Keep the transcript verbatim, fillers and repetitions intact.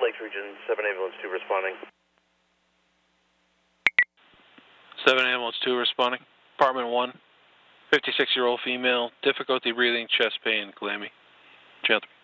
Lakes Region, seven Ambulance two responding. seven Ambulance two responding. Apartment one, fifty-six-year-old female, difficulty breathing, chest pain, clammy. Chantry.